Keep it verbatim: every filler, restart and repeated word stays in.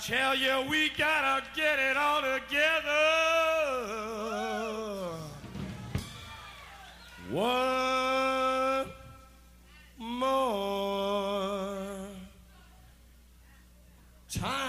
tell you, we gotta get it all together. One more time.